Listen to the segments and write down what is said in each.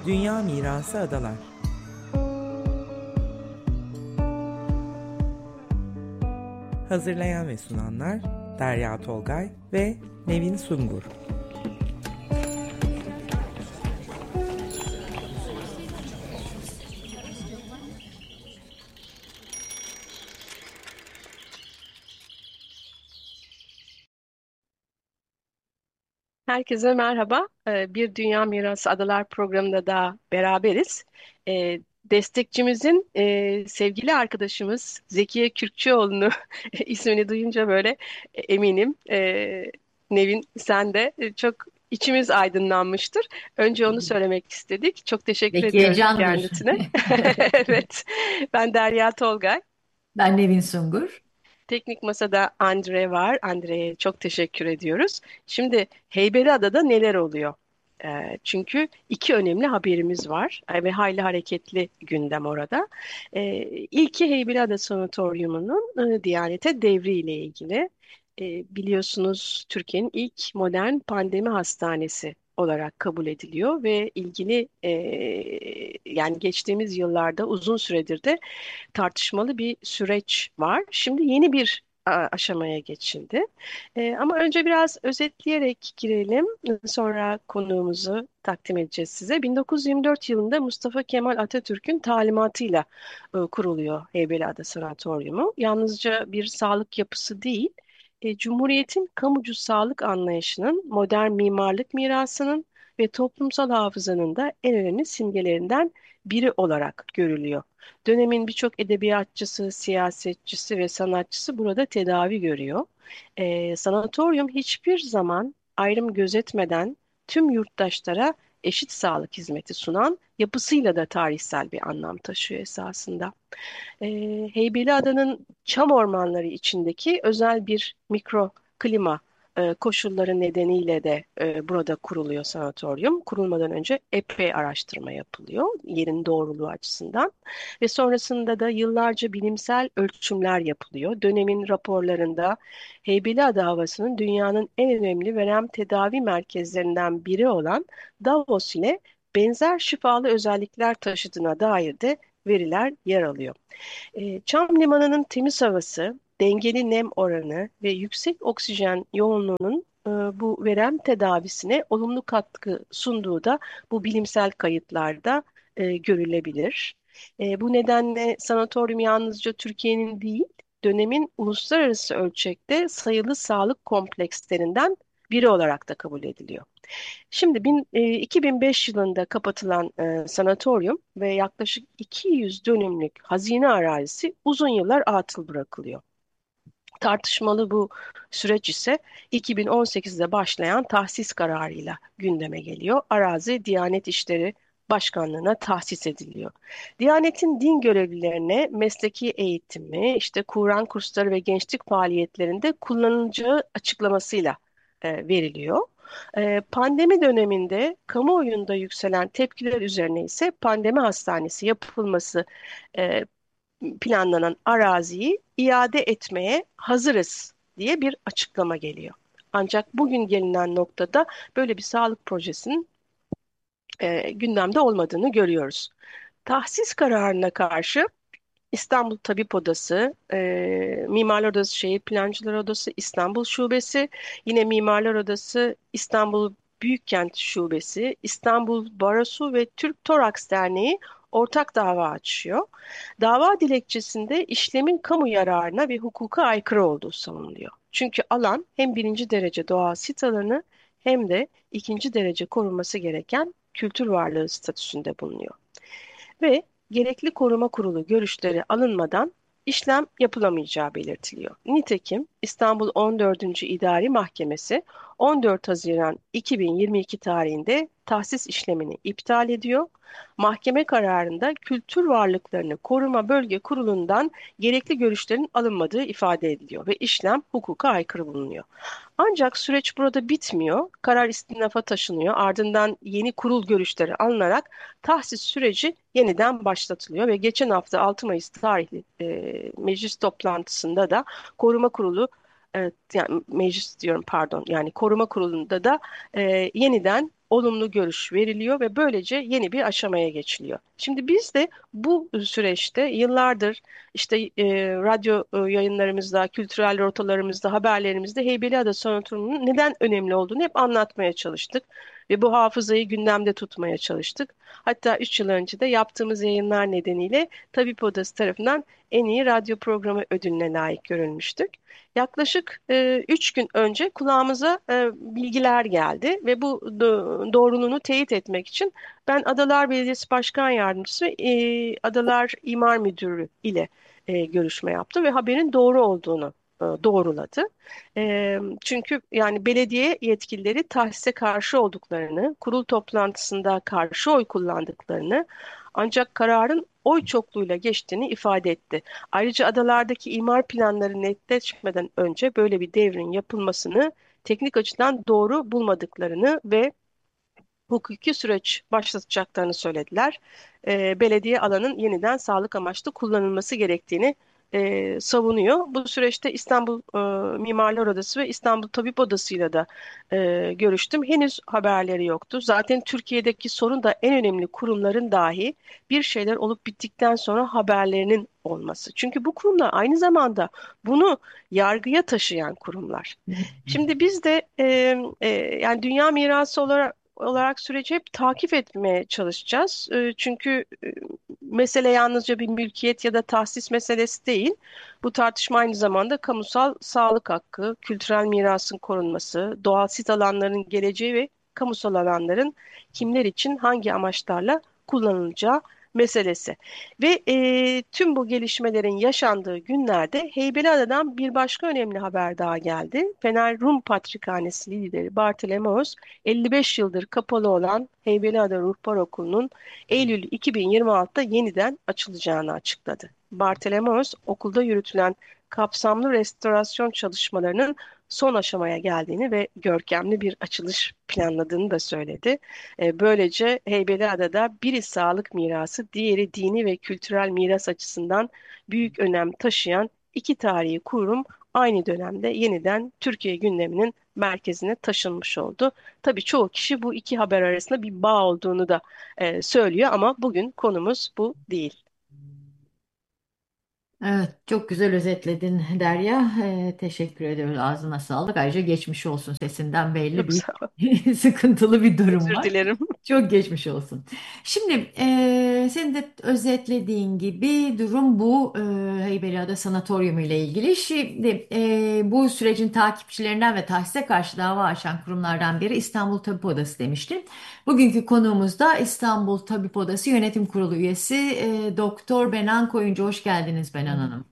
Dünya Mirası Adalar. Hazırlayan ve sunanlar Derya Tolgay ve Nevin Sungur. Herkese merhaba. Bir Dünya Mirası Adalar programında daha beraberiz. Destekçimizin sevgili arkadaşımız Zekiye Kürkçüoğlu'nu ismini duyunca böyle eminim. Nevin sen de çok içimiz aydınlanmıştır. Önce onu söylemek istedik. Çok teşekkür Zeki ediyoruz Ecandır. kendisine. Evet. Ben Derya Tolgay. Ben Nevin Sungur. Teknik Masa'da Andre var. Andre'ye çok teşekkür ediyoruz. Şimdi Heybeliada'da neler oluyor? Çünkü iki önemli haberimiz var ve hayli hareketli gündem orada. İlki Heybeliada Sanatoryumu'nun Diyanete devriyle ilgili. Biliyorsunuz Türkiye'nin ilk modern pandemi hastanesi olarak kabul ediliyor ve ilgili yani geçtiğimiz yıllarda uzun süredir de tartışmalı bir süreç var. Şimdi yeni bir aşamaya geçildi. Ama önce biraz özetleyerek girelim. Sonra konuğumuzu takdim edeceğiz size. 1924 yılında Mustafa Kemal Atatürk'ün talimatıyla kuruluyor Heybeliada Sanatoryumu. Yalnızca bir sağlık yapısı değil, Cumhuriyet'in kamucu sağlık anlayışının, modern mimarlık mirasının ve toplumsal hafızanın da en önemli simgelerinden biri olarak görülüyor. Dönemin birçok edebiyatçısı, siyasetçisi ve sanatçısı burada tedavi görüyor. Sanatoryum hiçbir zaman ayrım gözetmeden tüm yurttaşlara eşit sağlık hizmeti sunan yapısıyla da tarihsel bir anlam taşıyor esasında. Heybeliada'nın çam ormanları içindeki özel bir mikro klima koşulları nedeniyle de burada kuruluyor sanatoryum. Kurulmadan önce epey araştırma yapılıyor yerin doğruluğu açısından ve sonrasında da yıllarca bilimsel ölçümler yapılıyor. Dönemin raporlarında Heybeliada havasının dünyanın en önemli verem tedavi merkezlerinden biri olan Davos ile benzer şifalı özellikler taşıdığına dair de veriler yer alıyor. Çam limanının temiz havası, dengeli nem oranı ve yüksek oksijen yoğunluğunun bu verem tedavisine olumlu katkı sunduğu da bu bilimsel kayıtlarda görülebilir. Bu nedenle sanatoryum yalnızca Türkiye'nin değil, dönemin uluslararası ölçekte sayılı sağlık komplekslerinden biri olarak da kabul ediliyor. Şimdi 2005 yılında kapatılan sanatoryum ve yaklaşık 200 dönümlük hazine arazisi uzun yıllar atıl bırakılıyor. Tartışmalı bu süreç ise 2018'de başlayan tahsis kararıyla gündeme geliyor. Arazi Diyanet İşleri Başkanlığı'na tahsis ediliyor. Diyanet'in din görevlilerine mesleki eğitimi, işte Kur'an kursları ve gençlik faaliyetlerinde kullanılacağı açıklamasıyla veriliyor. Pandemi döneminde kamuoyunda yükselen tepkiler üzerine ise pandemi hastanesi yapılması e, planlanan araziyi iade etmeye hazırız diye bir açıklama geliyor. Ancak bugün gelinen noktada böyle bir sağlık projesinin gündemde olmadığını görüyoruz. Tahsis kararına karşı İstanbul Tabip Odası, Mimarlar Odası, Şehir Plancılar Odası, İstanbul Şubesi, yine Mimarlar Odası, İstanbul Büyükkent Şubesi, İstanbul Barosu ve Türk Toraks Derneği ortak dava açıyor. Dava dilekçesinde işlemin kamu yararına ve hukuka aykırı olduğu savunuluyor. Çünkü alan hem birinci derece doğal sit alanı hem de ikinci derece korunması gereken kültür varlığı statüsünde bulunuyor ve gerekli koruma kurulu görüşleri alınmadan işlem yapılamayacağı belirtiliyor. Nitekim İstanbul 14. İdari Mahkemesi 14 Haziran 2022 tarihinde tahsis işlemini iptal ediyor. Mahkeme kararında kültür varlıklarını koruma bölge kurulundan gerekli görüşlerin alınmadığı ifade ediliyor ve işlem hukuka aykırı bulunuyor. Ancak süreç burada bitmiyor. Karar istinafa taşınıyor. Ardından yeni kurul görüşleri alınarak tahsis süreci yeniden başlatılıyor ve geçen hafta 6 Mayıs tarihli meclis toplantısında da koruma kurulu yani meclis diyorum pardon yani koruma kurulunda da yeniden olumlu görüş veriliyor ve böylece yeni bir aşamaya geçiliyor. Şimdi biz de bu süreçte yıllardır işte radyo yayınlarımızda, kültürel rotalarımızda, haberlerimizde Heybeliada Sanatoryumu'nun neden önemli olduğunu hep anlatmaya çalıştık ve bu hafızayı gündemde tutmaya çalıştık. Hatta 3 yıl önce de yaptığımız yayınlar nedeniyle Tabip Odası tarafından en iyi radyo programı ödülüne layık görülmüştük. Yaklaşık 3 gün önce kulağımıza bilgiler geldi ve bu doğruluğunu teyit etmek için ben Adalar Belediyesi Başkan Yardımcısı ve Adalar İmar Müdürü ile görüşme yaptım ve haberin doğru olduğunu doğruladı. Çünkü yani belediye yetkilileri tahsise karşı olduklarını, kurul toplantısında karşı oy kullandıklarını ancak kararın oy çokluğuyla geçtiğini ifade etti. Ayrıca adalardaki imar planları netleşmeden önce böyle bir devrin yapılmasını teknik açıdan doğru bulmadıklarını ve hukuki süreç başlatacaklarını söylediler. Belediye alanın yeniden sağlık amaçlı kullanılması gerektiğini savunuyor. Bu süreçte İstanbul Mimarlar Odası ve İstanbul Tabip Odası'yla da görüştüm. Henüz haberleri yoktu. Zaten Türkiye'deki sorun da en önemli kurumların dahi bir şeyler olup bittikten sonra haberlerinin olması. Çünkü bu kurumlar aynı zamanda bunu yargıya taşıyan kurumlar. Şimdi biz de yani dünya mirası olarak süreci hep takip etmeye çalışacağız. Çünkü mesele yalnızca bir mülkiyet ya da tahsis meselesi değil. Bu tartışma aynı zamanda kamusal sağlık hakkı, kültürel mirasın korunması, doğal sit alanların geleceği ve kamusal alanların kimler için hangi amaçlarla kullanılacağı meselesi. Ve tüm bu gelişmelerin yaşandığı günlerde Heybeliada'dan bir başka önemli haber daha geldi. Fener Rum Patrikhanesi lideri Bartolomeos 55 yıldır kapalı olan Heybeliada Ruhbar Okulu'nun Eylül 2026'da yeniden açılacağını açıkladı. Bartolomeos okulda yürütülen kapsamlı restorasyon çalışmalarının son aşamaya geldiğini ve görkemli bir açılış planladığını da söyledi. Böylece Heybeliada'da biri sağlık mirası, diğeri dini ve kültürel miras açısından büyük önem taşıyan iki tarihi kurum aynı dönemde yeniden Türkiye gündeminin merkezine taşınmış oldu. Tabii çoğu kişi bu iki haber arasında bir bağ olduğunu da söylüyor ama bugün konumuz bu değil. Evet, çok güzel özetledin Derya. Teşekkür ediyoruz. Ağzına sağlık. Ayrıca geçmiş olsun, sesinden belli Çok bir sağ ol. sıkıntılı bir durum Özür var. dilerim. Çok geçmiş olsun. Şimdi senin de özetlediğin gibi durum bu Heybeliada Sanatoryumu ile ilgili. Şimdi bu sürecin takipçilerinden ve tahsise karşı dava açan kurumlardan biri İstanbul Tabip Odası demiştim. Bugünkü konuğumuz da İstanbul Tabip Odası Yönetim Kurulu üyesi Doktor Benan Koyuncu. Hoş geldiniz Benan Hanım.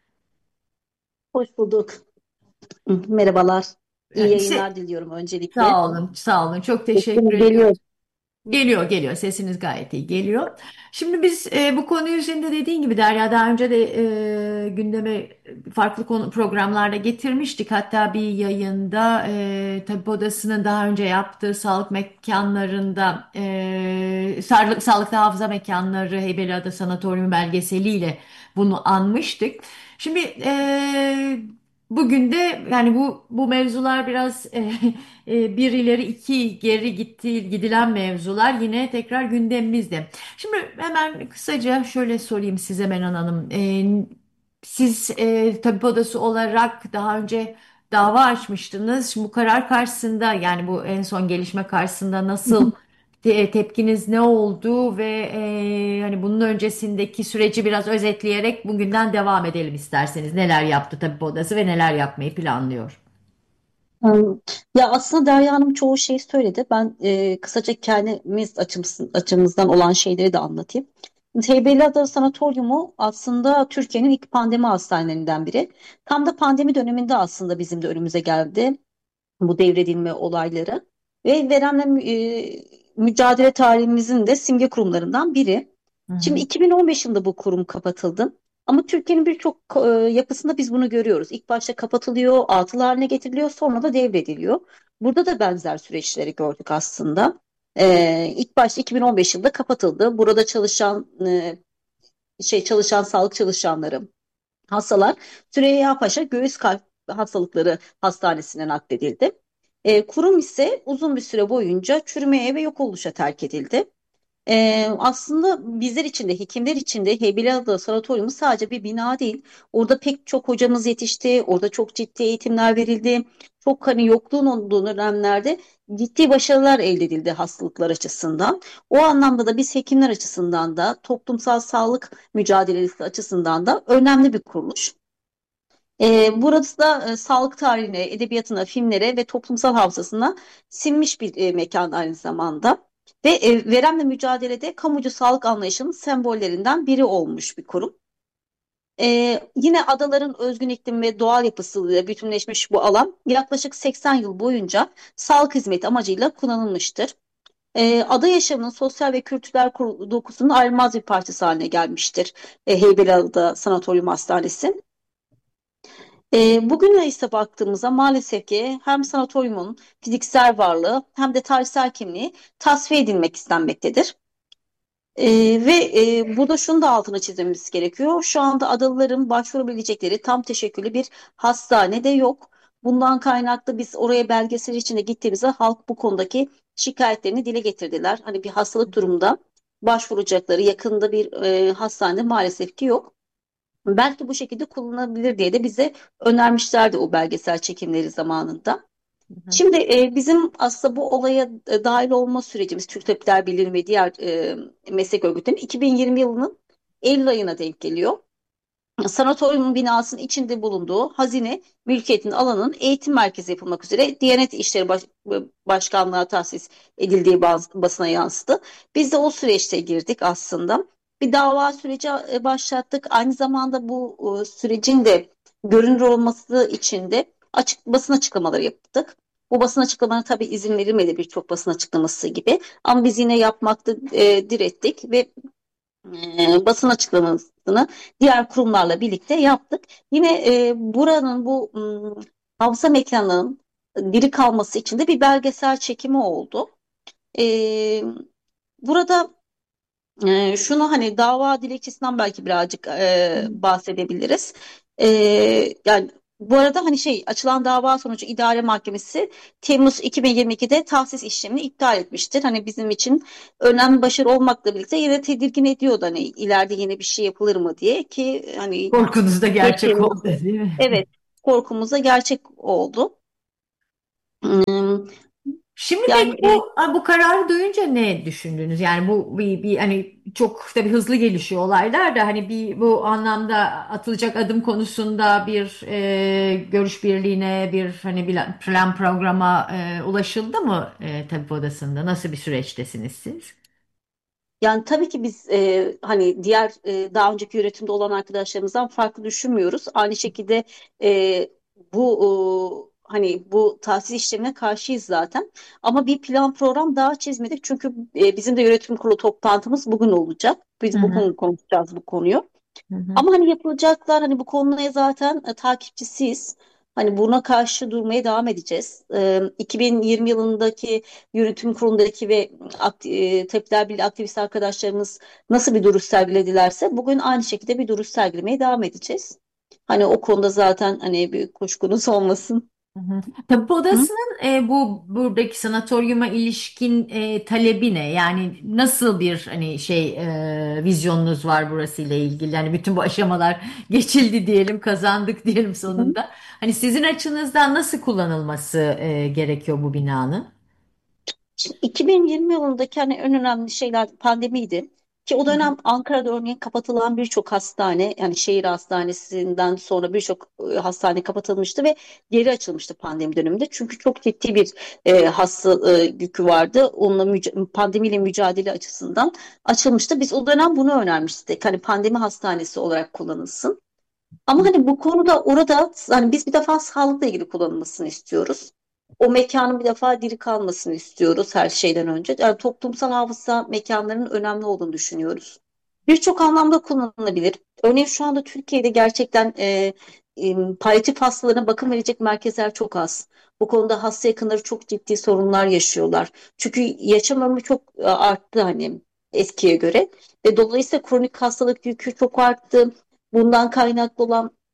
Hoş bulduk. Merhabalar. İyi Yani, yayınlar diliyorum öncelikle. sağ olun, sağ olun. Çok teşekkür Sesim ediyorum. geliyor. Geliyor, geliyor. Sesiniz gayet iyi geliyor. Şimdi biz bu konuyu üzerinde dediğin gibi Derya daha önce de gündeme farklı konu programlarda getirmiştik. Hatta bir yayında Tabip Odası'nın daha önce yaptığı sağlık mekanlarında sağlıkta hafıza mekanları Heybeliada Sanatoryumu belgeseliyle bunu anmıştık. Şimdi bugün de yani bu mevzular biraz bir ileri iki geri gidilen mevzular yine tekrar gündemimizde. Şimdi hemen kısaca şöyle sorayım size Menan Hanım. Siz tabip odası olarak daha önce dava açmıştınız. Şimdi bu karar karşısında yani bu en son gelişme karşısında nasıl tepkiniz ne oldu ve hani bunun öncesindeki süreci biraz özetleyerek bugünden devam edelim isterseniz. Neler yaptı tabip odası ve neler yapmayı planlıyor? Hmm, Ya aslında Derya Hanım çoğu şeyi söyledi. Ben kısaca kendimiz açımızdan olan şeyleri de anlatayım. Heybeliada Sanatoryumu aslında Türkiye'nin ilk pandemi hastanelerinden biri. Tam da pandemi döneminde aslında bizim de önümüze geldi bu devredilme olayları. Ve veremle mücadele tarihimizin de simge kurumlarından biri. Hı Şimdi hı. 2015 yılında bu kurum kapatıldı. Ama Türkiye'nin birçok yapısında biz bunu görüyoruz. İlk başta kapatılıyor, atıl haline getiriliyor, sonra da devrediliyor. Burada da benzer süreçleri gördük aslında. İlk başta 2015 yılında kapatıldı. Burada çalışan sağlık çalışanları, hastalar Süreyya Paşa Göğüs Kalp Hastalıkları Hastanesi'ne nakledildi. Kurum ise uzun bir süre boyunca çürümeye ve yok oluşa terk edildi. Aslında bizler için de hekimler için de Heybeliada Sanatoryumu sadece bir bina değil. Orada pek çok hocamız yetişti. Orada çok ciddi eğitimler verildi. Çok hani yokluğun olduğu dönemlerde ciddi başarılar elde edildi hastalıklar açısından. O anlamda da biz hekimler açısından da toplumsal sağlık mücadelesi açısından da önemli bir kuruluş. Burası da sağlık tarihine, edebiyatına, filmlere ve toplumsal hafızasına sinmiş bir mekan aynı zamanda. Ve veremle mücadelede kamucu sağlık anlayışının sembollerinden biri olmuş bir kurum. Yine adaların özgün iklim ve doğal yapısıyla bütünleşmiş bu alan yaklaşık 80 yıl boyunca sağlık hizmeti amacıyla kullanılmıştır. Ada yaşamının sosyal ve kültürel dokusunun ayrılmaz bir parçası haline gelmiştir Heybeliada Sanatoryum Hastanesi. Bugüne ise baktığımızda maalesef ki hem sanatoryumun fiziksel varlığı hem de tarihsel kimliği tasfiye edilmek istenmektedir. Burada şunu da altına çizmemiz gerekiyor. Şu anda adalıların başvurabilecekleri tam teşekküllü bir hastane de yok. Bundan kaynaklı biz oraya belgesel içinde gittiğimizde halk bu konudaki şikayetlerini dile getirdiler. Hani bir hastalık durumunda başvuracakları yakında bir hastane maalesef ki yok. Belki bu şekilde kullanılabilir diye de bize önermişlerdi o belgesel çekimleri zamanında. Şimdi bizim aslında bu olaya dahil olma sürecimiz Türk Tabipler Birliği ve diğer meslek örgütlerinin 2020 yılının Eylül ayına denk geliyor. Sanatoryumun binasının içinde bulunduğu hazine mülkiyetinin alanının eğitim merkezi yapılmak üzere Diyanet İşleri Başkanlığı'na tahsis edildiği basına yansıdı. Biz de o süreçte girdik aslında. Bir dava süreci başlattık. Aynı zamanda bu sürecin de görünür olması için de basın açıklamaları yaptık. Bu basın açıklamalarına tabii izin verilmedi birçok basın açıklaması gibi. Ama biz yine yapmakta direttik ve basın açıklamasını diğer kurumlarla birlikte yaptık. Yine buranın bu hafıza mekanının diri kalması için de bir belgesel çekimi oldu. E, Burada şunu hani dava dilekçesinden belki birazcık bahsedebiliriz. Yani bu arada hani açılan dava sonucu İdare Mahkemesi Temmuz 2022'de tahsis işlemini iptal etmiştir. Hani bizim için önemli başarı olmakla birlikte yine tedirgin ediyordu hani ileride yine bir şey yapılır mı diye ki hani Korkunuz da gerçek oldu, değil mi? evet, korkumuz da gerçek oldu. Hmm, Şimdi Yani peki bu kararı duyunca ne düşündünüz? Yani bu bir hani çok tabii hızlı gelişiyor olaylar da hani bu anlamda atılacak adım konusunda bir görüş birliğine bir hani plan programa ulaşıldı mı tabip odasında? Nasıl bir süreçtesiniz siz? Yani tabii ki biz hani diğer daha önceki yönetimde olan arkadaşlarımızdan farklı düşünmüyoruz. Aynı şekilde hani bu tahsis işlemine karşıyız zaten. Ama bir plan program daha çizmedik. Çünkü bizim de yönetim kurulu toplantımız bugün olacak. Hı Biz hı, bugün konuşacağız bu konuyu. hı hı, Ama hani yapılacaklar hani bu konuya zaten takipçisiyiz. Hani buna karşı durmaya devam edeceğiz. 2020 yılındaki yönetim kurulundaki ve Tabipler Birliği aktivist arkadaşlarımız nasıl bir duruş sergiledilerse bugün aynı şekilde bir duruş sergilemeye devam edeceğiz. Hani o konuda zaten hani bir kuşkunuz olmasın. hı hı. Tabip Hı? odasının buradaki sanatoryuma ilişkin talebi ne? Yani nasıl bir hani vizyonunuz var burasıyla ilgili? Yani bütün bu aşamalar geçildi diyelim, kazandık diyelim sonunda. Hani sizin açınızdan nasıl kullanılması gerekiyor bu binanın? Şimdi 2020 yılındaki hani en önemli şeyler pandemiydi. Ki o Hı hı, dönem Ankara'da örneğin kapatılan birçok hastane yani şehir hastanesinden sonra birçok hastane kapatılmıştı ve geri açılmıştı pandemi döneminde. Çünkü çok ciddi bir hasta yükü vardı. Onunla pandemiyle mücadele açısından açılmıştı. Biz o dönem bunu önermiştik. Hani pandemi hastanesi olarak kullanılsın. Ama hani bu konuda orada hani biz bir defa sağlıkla ilgili kullanılmasını istiyoruz. O mekanın bir defa diri kalmasını istiyoruz her şeyden önce. Yani toplumsal hafıza mekanlarının önemli olduğunu düşünüyoruz. Birçok anlamda kullanılabilir. Örneğin şu anda Türkiye'de gerçekten palyatif hastalarına bakım verecek merkezler çok az. Bu konuda hasta yakınları çok ciddi sorunlar yaşıyorlar. Çünkü yaşam ömrü çok arttı hani eskiye göre ve dolayısıyla kronik hastalık yükü çok arttı. Bundan kaynaklı olan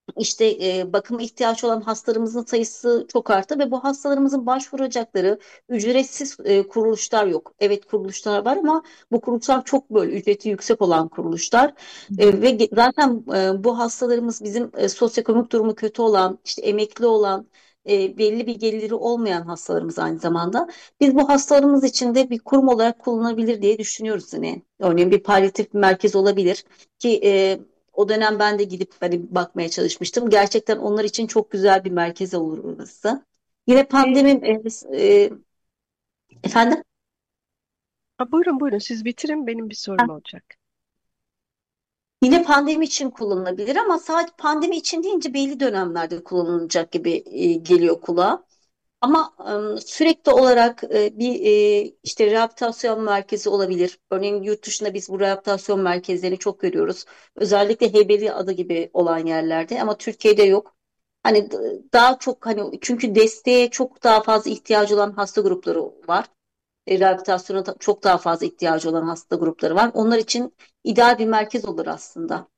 işte bakıma ihtiyaç olan hastalarımızın sayısı çok arttı ve bu hastalarımızın başvuracakları ücretsiz kuruluşlar yok. Evet, kuruluşlar var ama bu kuruluşlar çok böyle ücreti yüksek olan kuruluşlar. Ve zaten bu hastalarımız bizim sosyoekonomik durumu kötü olan, işte emekli olan, belli bir geliri olmayan hastalarımız aynı zamanda. Biz bu hastalarımız için de bir kurum olarak kullanılabilir diye düşünüyoruz yine. Örneğin bir palyatif bir merkez olabilir ki o dönem ben de gidip hani bakmaya çalışmıştım. Gerçekten onlar için çok güzel bir merkez olur orası. Yine E, pandemi efendim. buyurun buyurun, siz bitirin, benim bir sorum olacak. Yine pandemi için kullanılabilir ama sadece pandemi için deyince belli dönemlerde kullanılacak gibi geliyor kulağa. Ama sürekli olarak bir işte rehabilitasyon merkezi olabilir. Örneğin yurt dışında biz bu rehabilitasyon merkezlerini çok görüyoruz. Özellikle Heybeliada gibi olan yerlerde ama Türkiye'de yok. Hani daha çok hani çünkü desteğe çok daha fazla ihtiyacı olan hasta grupları var. Rehabilitasyona çok daha fazla ihtiyacı olan hasta grupları var. Onlar için ideal bir merkez olur aslında.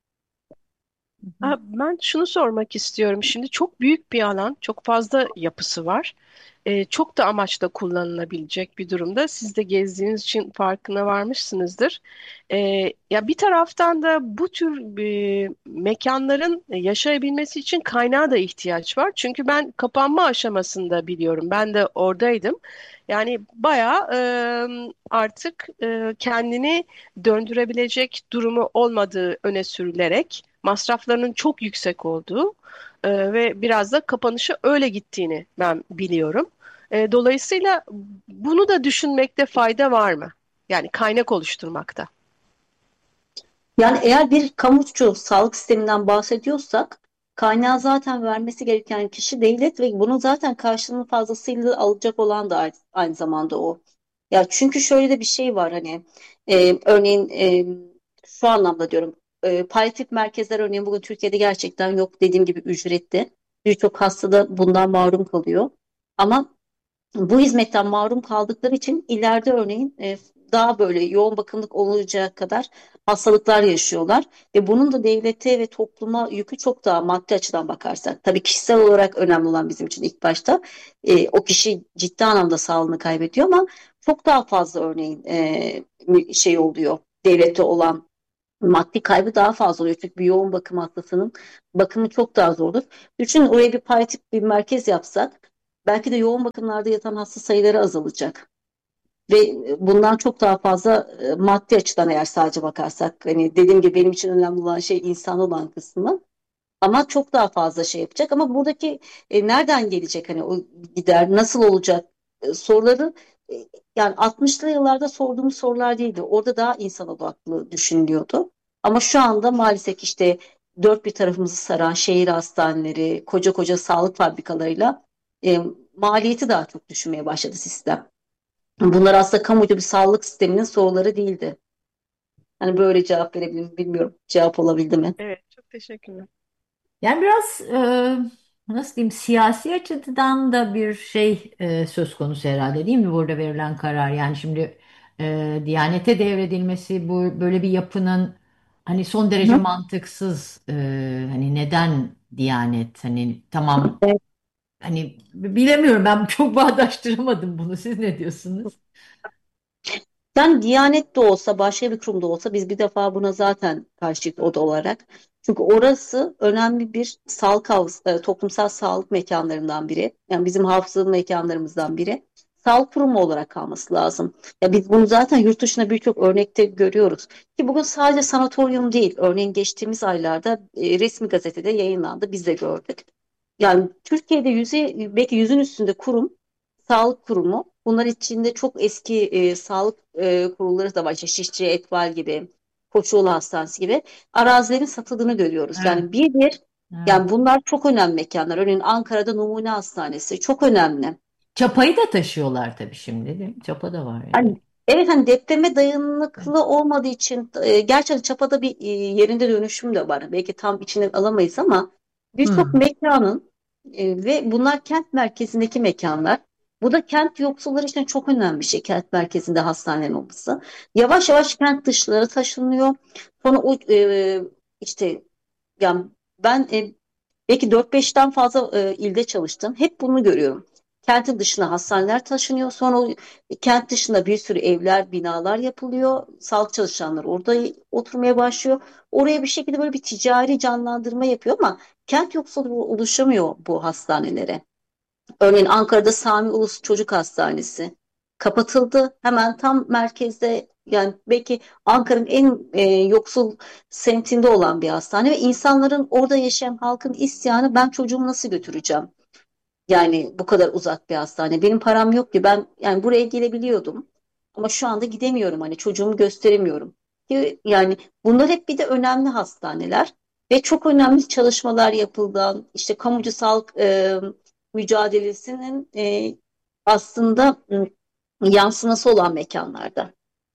Ben şunu sormak istiyorum. Şimdi çok büyük bir alan, çok fazla yapısı var. Çok da amaçla kullanılabilecek bir durumda. Siz de gezdiğiniz için farkına varmışsınızdır. Ya bir taraftan da bu tür mekanların yaşayabilmesi için kaynağa da ihtiyaç var. Çünkü ben kapanma aşamasında biliyorum. Ben de oradaydım. Yani bayağı artık kendini döndürebilecek durumu olmadığı öne sürülerek masraflarının çok yüksek olduğu ve biraz da kapanışı öyle gittiğini ben biliyorum. Dolayısıyla bunu da düşünmekte fayda var mı? Yani kaynak oluşturmakta. Yani eğer bir kamucu sağlık sisteminden bahsediyorsak kaynağı zaten vermesi gereken kişi devlet ve bunun zaten karşılığını fazlasıyla alacak olan da aynı zamanda o. Ya çünkü şöyle de bir şey var hani örneğin şu anlamda diyorum palyatif merkezler örneğin bugün Türkiye'de gerçekten yok dediğim gibi ücretli. Birçok hasta da bundan mahrum kalıyor. Ama bu hizmetten mahrum kaldıkları için ileride örneğin daha böyle yoğun bakımlık olacağı kadar hastalıklar yaşıyorlar ve bunun da devlete ve topluma yükü çok daha maddi açıdan bakarsak. Tabii kişisel olarak önemli olan bizim için ilk başta o kişi ciddi anlamda sağlığını kaybediyor ama çok daha fazla örneğin şey oluyor devlette olan maddi kaybı daha fazla oluyor. Çünkü bir yoğun bakım hastasının bakımı çok daha zordur. Düşünün oraya bir palyatif bir merkez yapsak belki de yoğun bakımlarda yatan hasta sayıları azalacak. Ve bundan çok daha fazla maddi açıdan eğer sadece bakarsak hani dediğim gibi benim için önemli olan şey insan olan kısmı. Ama çok daha fazla şey yapacak. Ama buradaki nereden gelecek hani o gider nasıl olacak soruları yani 60'lı yıllarda sorduğumuz sorular değildi. Orada daha insan odaklı düşünülüyordu. Ama şu anda maalesef işte dört bir tarafımızı saran şehir hastaneleri, koca koca sağlık fabrikalarıyla e, maliyeti daha çok düşünmeye başladı sistem. Bunlar aslında kamucu bir sağlık sisteminin soruları değildi. Hani böyle cevap verebilirim bilmiyorum. Cevap olabildi mi? Evet, çok teşekkürler. Yani biraz nasıl diyeyim, siyasi açıdan da bir şey söz konusu herhalde, değil mi burada verilen karar? Yani şimdi Diyanete devredilmesi, bu böyle bir yapının hani son derece Hı. mantıksız, hani neden Diyanet, hani tamam, hani bilemiyorum, ben çok bağdaştıramadım bunu, siz ne diyorsunuz? Yani Diyanet de olsa başka bir kurumda olsa biz bir defa buna zaten karşıyız oda olarak. Çünkü orası önemli bir toplumsal sağlık mekanlarından biri. Yani bizim hafızalı mekanlarımızdan biri. Sağlık kurumu olarak kalması lazım. Ya biz bunu zaten yurt dışında birçok örnekte görüyoruz. Ki bugün sadece sanatoryum değil. Örneğin geçtiğimiz aylarda resmi gazetede yayınlandı. Biz de gördük. Yani Türkiye'de belki yüzün üstünde kurum, sağlık kurumu. Bunlar içinde çok eski sağlık kurulları da var. İşte Şişli, Etval gibi, Koçoğlu Hastanesi gibi arazilerin satıldığını görüyoruz. Evet, Yani bir evet. yani bunlar çok önemli mekanlar. Örneğin Ankara'da Numune Hastanesi çok önemli. Çapayı da taşıyorlar tabii şimdi, değil mi? Çapa da var yani. Hani evet hani depreme dayanıklı olmadığı için gerçekten Çapa'da bir yerinde dönüşüm de var. Belki tam içine alamayız ama birçok Hmm. mekanın ve bunlar kent merkezindeki mekanlar. Bu da kent yoksulları için çok önemli bir şey. Kent merkezinde hastanenin olması. Yavaş yavaş kent dışlara taşınıyor. Sonra o işte yani ben Belki 4-5'ten fazla ilde çalıştım. Hep bunu görüyorum. Kentin dışına hastaneler taşınıyor. Sonra o kent dışında bir sürü evler, binalar yapılıyor. Sağlık çalışanları orada oturmaya başlıyor. Oraya bir şekilde böyle bir ticari canlandırma yapıyor ama kent yoksulluğu oluşamıyor bu hastanelere. Örneğin Ankara'da Sami Ulus Çocuk Hastanesi kapatıldı. Hemen tam merkezde, yani belki Ankara'nın en yoksul semtinde olan bir hastane ve insanların, orada yaşayan halkın isyanı, ben çocuğumu nasıl götüreceğim? Yani bu kadar uzak bir hastane. Benim param yok ki, ben yani buraya gelebiliyordum. Ama şu anda gidemiyorum, hani çocuğumu gösteremiyorum. Yani bunlar hep bir de önemli hastaneler ve çok önemli çalışmalar yapıldan, işte kamucu sağlık mücadelesinin aslında yansıması olan mekanlarda.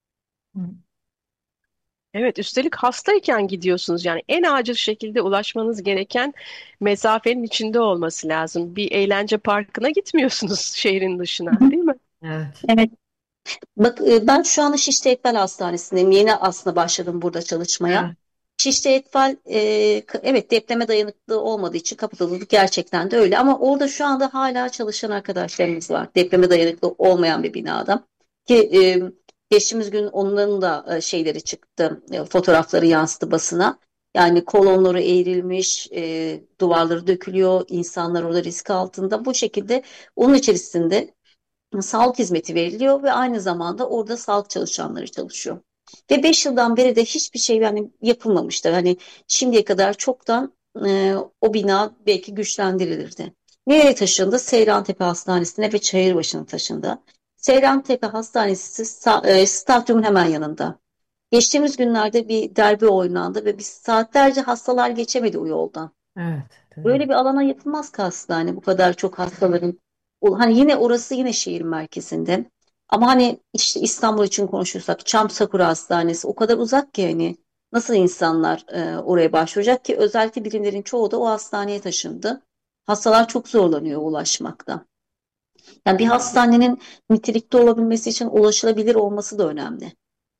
Evet, üstelik hastayken gidiyorsunuz, yani en acil şekilde ulaşmanız gereken mesafenin içinde olması lazım. Bir eğlence parkına gitmiyorsunuz şehrin Hı dışına, hı. değil mi? Evet. Evet. Bak, ben şu anda Şişli Ekbel Hastanesi'ndeyim. Yeni aslında başladım burada çalışmaya. Evet. Şişli Ekbel, evet, depreme dayanıklı olmadığı için kapatıldı. Gerçekten de öyle. Ama orada şu anda hala çalışan arkadaşlarımız var. Depreme dayanıklı olmayan bir binada. Ki geçtiğimiz gün onların da şeyleri çıktı. Fotoğrafları yansıdı basına. Yani kolonları eğrilmiş, duvarları dökülüyor. İnsanlar orada risk altında. Bu şekilde onun içerisinde sağlık hizmeti veriliyor ve aynı zamanda orada sağlık çalışanları çalışıyor. Ve 5 yıldan beri de hiçbir şey yani yapılmamıştı. Hani şimdiye kadar çoktan o bina belki güçlendirilirdi. Nereye taşındı? Seyrantepe Hastanesi'ne ve Çayırbaşı'na taşındı. Seyrantepe Hastanesi stadyumun hemen yanında. Geçtiğimiz günlerde bir derbi oynandı ve biz saatlerce hastalar geçemedi o yoldan. Evet. Tabii. Böyle bir alana yapılmaz ki hastane, bu kadar çok hastaların. Hani yine orası yine şehir merkezinde. Ama hani işte İstanbul için konuşursak Çam Sakura Hastanesi o kadar uzak ki, hani nasıl insanlar oraya başvuracak ki, özellikle birimlerin çoğu da o hastaneye taşındı. Hastalar çok zorlanıyor ulaşmakta. Yani bir hastanenin nitelikli olabilmesi için ulaşılabilir olması da önemli.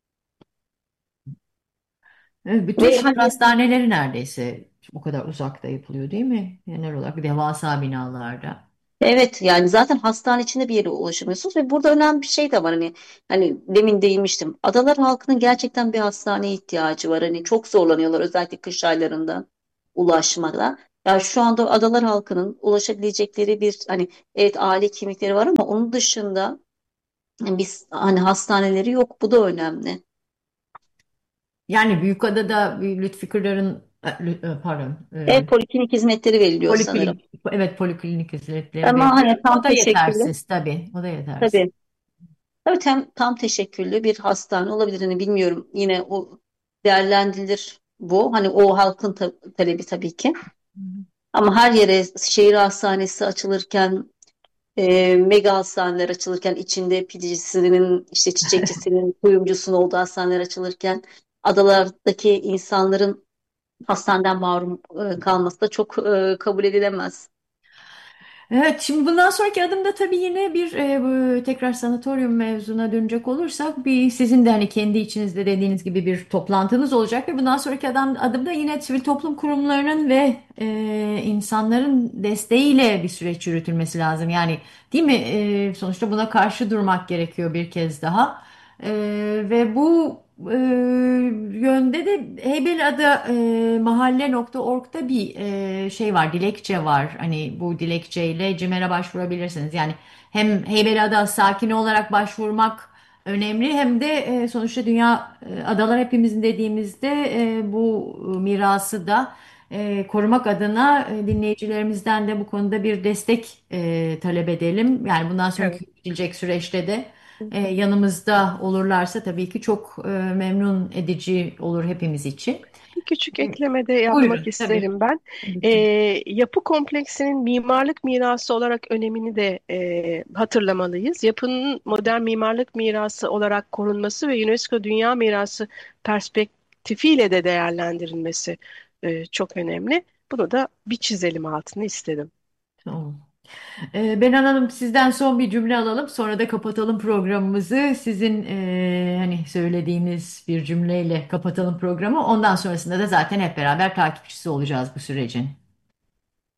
Evet, bütün Ve şehir hani hastaneleri neredeyse o kadar uzakta yapılıyor değil mi? Genel olarak devasa binalarda. evet, yani zaten hastane içinde bir yere ulaşamıyorsunuz ve burada önemli bir şey de var, hani demin değinmiştim, adalar halkının gerçekten bir hastaneye ihtiyacı var, hani çok zorlanıyorlar özellikle kış aylarında ulaşmada. Ya şu anda adalar halkının ulaşabilecekleri bir, hani evet, aile kimlikleri var ama onun dışında biz hani hastaneleri yok, bu da önemli. Yani Büyükada'da Lütfi Kırlar'ın pardon, Poliklinik hizmetleri veriliyor sanırım. poliklinik, evet, poliklinik hizmetleri Ama veriliyor. hani tam O da teşekküllü, yetersiz tabii. O da yetersiz. tabii. Tabii tam teşekküllü bir hastane olabilir. Hani bilmiyorum, yine o değerlendirilir bu. Hani o halkın talebi tabii ki. Ama her yere şehir hastanesi açılırken, mega hastaneler açılırken, içinde pidecisinin, işte çiçekçisinin, kuyumcusunun olduğu hastaneler açılırken, adalardaki insanların hastaneden mahrum kalması da çok kabul edilemez. Evet, şimdi bundan sonraki adımda tabii yine bir bu tekrar sanatoryum mevzuna dönecek olursak, bir sizin de hani kendi içinizde dediğiniz gibi bir toplantınız olacak ve bundan sonraki adımda yine sivil toplum kurumlarının ve insanların desteğiyle bir süreç yürütülmesi lazım. Yani değil mi? Sonuçta buna karşı durmak gerekiyor bir kez daha. Ve bu yönde de Heybeliada mahalle.org'da bir şey var, dilekçe var. Hani bu dilekçeyle CİMER'e başvurabilirsiniz. Yani hem Heybeliada sakini olarak başvurmak önemli, hem de sonuçta dünya adalar hepimizin dediğimizde bu mirası da korumak adına dinleyicilerimizden de bu konuda bir destek talep edelim. Yani bundan Evet. sonraki yürütülecek süreçte de yanımızda olurlarsa tabii ki çok memnun edici olur hepimiz için. Bir küçük E, ekleme de yapmak Buyurun tabii. isterim ben. Tabii Ee, ki. Yapı kompleksinin mimarlık mirası olarak önemini de hatırlamalıyız. Yapının modern mimarlık mirası olarak korunması ve UNESCO Dünya Mirası perspektifiyle de değerlendirilmesi çok önemli. Bunu da bir çizelim, altını istedim. Tamam. Benan Hanım, sizden son bir cümle alalım. Sonra da kapatalım programımızı. Sizin hani söylediğiniz bir cümleyle kapatalım programı. Ondan sonrasında da zaten hep beraber takipçisi olacağız bu sürecin.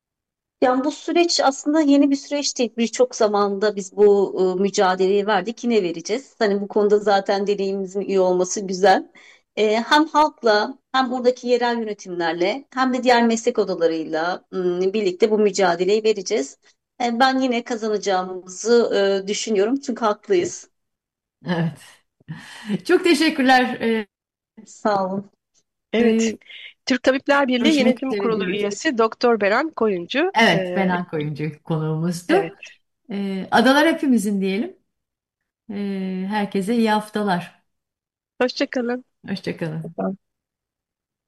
Yani bu süreç aslında yeni bir süreç değil. Birçok zamanda biz bu mücadeleyi verdik, yine vereceğiz. Hani bu konuda zaten deneyimimizin iyi olması güzel. Hem halkla, hem buradaki yerel yönetimlerle, hem de diğer meslek odalarıyla birlikte bu mücadeleyi vereceğiz. Ben yine kazanacağımızı düşünüyorum, çünkü haklıyız. Evet. Çok teşekkürler. Sağ olun. Evet. Türk Tabipler Birliği Görüşmek Yönetim üzere Kurulu diyoruz. üyesi Doktor Beren Koyuncu. Evet, Benan Koyuncu konuğumuzdu. Evet. Adalar hepimizin diyelim. Herkese iyi haftalar. Hoşça kalın. Hoşça kalın.